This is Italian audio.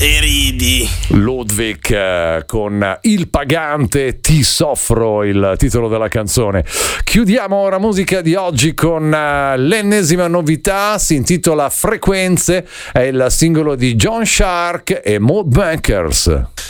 e ridi. Ludwig con Il Pagante, Ti soffro, il titolo della canzone. Chiudiamo ora musica di oggi con l'ennesima novità, si intitola Frequenze, è il singolo di John Shark e Maud Bankers.